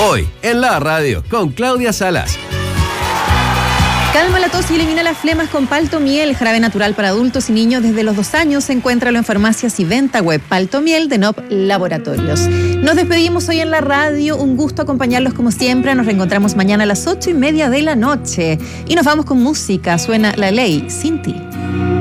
Hoy, en la radio, con Claudia Salas. Calma la tos y elimina las flemas con Paltomiel, jarabe natural para adultos y niños desde los 2 años. Encuéntralo en farmacias y venta web. Paltomiel de NOP Laboratorios. Nos despedimos hoy en la radio. Un gusto acompañarlos como siempre. Nos reencontramos mañana a las 8:30 de la noche. Y nos vamos con música. Suena La Ley, Sin Ti.